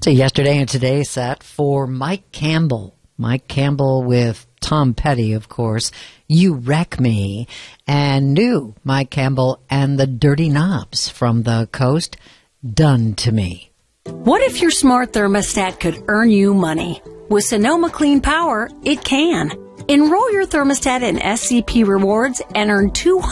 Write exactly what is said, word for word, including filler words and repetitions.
a yesterday and today set for Mike Campbell. Mike Campbell with Tom Petty, of course. You Wreck Me. And new Mike Campbell and the Dirty Knobs from the coast. Done to Me. What if your smart thermostat could earn you money? With Sonoma Clean Power, it can. Enroll your thermostat in S C P Rewards and earn two hundred